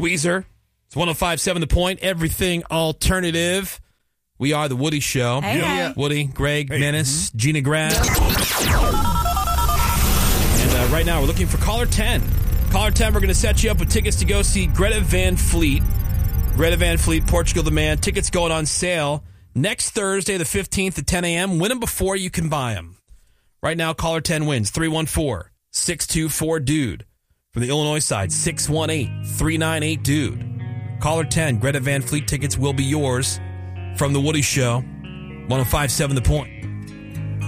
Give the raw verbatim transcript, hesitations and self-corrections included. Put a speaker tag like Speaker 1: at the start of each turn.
Speaker 1: Weezer. It's one oh five point seven The Point, everything alternative. We are The Woody Show.
Speaker 2: Hey,
Speaker 3: Yeah.
Speaker 2: hey.
Speaker 1: Woody, Greg,
Speaker 3: Hey.
Speaker 1: Menace, Gina Graff. And uh, right now we're looking for caller ten. Caller ten, we're going to set you up with tickets to go see Greta Van Fleet. Greta Van Fleet, Portugal the Man. Tickets going on sale next Thursday, the fifteenth at ten a.m. Win them before you can buy them. Right now, caller ten wins. three one four, six two four, DUDE. From the Illinois side, six one eight, three nine eight, DUDE. Caller ten, Greta Van Fleet tickets will be yours from The Woody Show. one oh five point seven The Point.